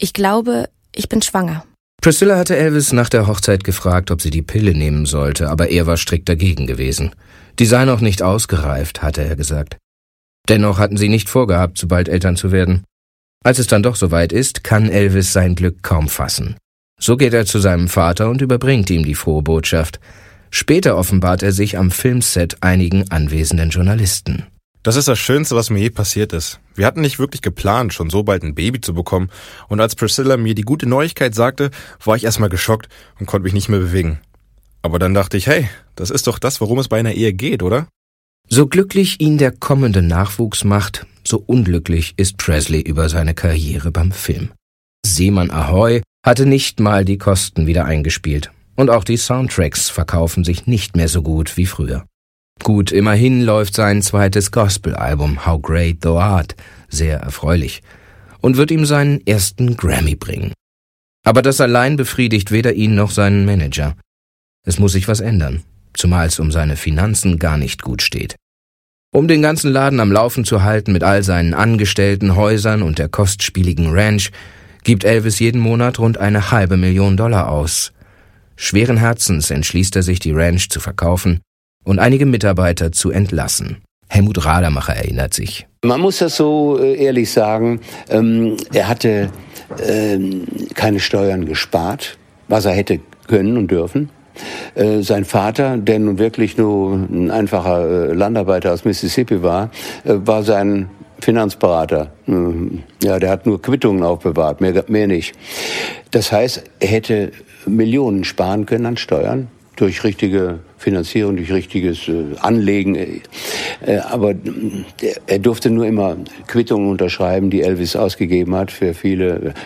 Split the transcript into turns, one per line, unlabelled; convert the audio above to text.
Ich glaube, ich bin schwanger.
Priscilla hatte Elvis nach der Hochzeit gefragt, ob sie die Pille nehmen sollte, aber er war strikt dagegen gewesen. Die sei noch nicht ausgereift, hatte er gesagt. Dennoch hatten sie nicht vorgehabt, so bald Eltern zu werden. Als es dann doch soweit ist, kann Elvis sein Glück kaum fassen. So geht er zu seinem Vater und überbringt ihm die frohe Botschaft. Später offenbart er sich am Filmset einigen anwesenden Journalisten.
Das ist das Schönste, was mir je passiert ist. Wir hatten nicht wirklich geplant, schon so bald ein Baby zu bekommen. Und als Priscilla mir die gute Neuigkeit sagte, war ich erstmal geschockt und konnte mich nicht mehr bewegen. Aber dann dachte ich, hey, das ist doch das, worum es bei einer Ehe geht, oder?
So glücklich ihn der kommende Nachwuchs macht, so unglücklich ist Presley über seine Karriere beim Film. Seemann Ahoi hatte nicht mal die Kosten wieder eingespielt. Und auch die Soundtracks verkaufen sich nicht mehr so gut wie früher. Gut, immerhin läuft sein zweites Gospel-Album How Great Thou Art sehr erfreulich und wird ihm seinen ersten Grammy bringen. Aber das allein befriedigt weder ihn noch seinen Manager. Es muss sich was ändern, zumal es um seine Finanzen gar nicht gut steht. Um den ganzen Laden am Laufen zu halten mit all seinen Angestellten, Häusern und der kostspieligen Ranch, gibt Elvis jeden Monat rund $500.000 aus. Schweren Herzens entschließt er sich, die Ranch zu verkaufen und einige Mitarbeiter zu entlassen. Helmut Radermacher erinnert sich.
Man muss das so ehrlich sagen, er hatte keine Steuern gespart, was er hätte können und dürfen. Sein Vater, der nun wirklich nur ein einfacher Landarbeiter aus Mississippi war sein Finanzberater. Ja, der hat nur Quittungen aufbewahrt, mehr nicht. Das heißt, er hätte Millionen sparen können an Steuern durch richtige Finanzierung, durch richtiges Anlegen. Aber er durfte nur immer Quittungen unterschreiben, die Elvis ausgegeben hat für viele